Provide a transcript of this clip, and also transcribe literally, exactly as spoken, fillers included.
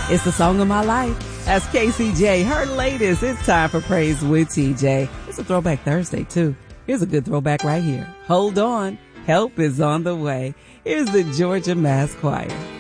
It's the song of my life. That's K C J, her latest. It's time for Praise with T J. It's a Throwback Thursday, too. Here's a good throwback right here. Hold on. Help is on the way. Here's the Georgia Mass Choir.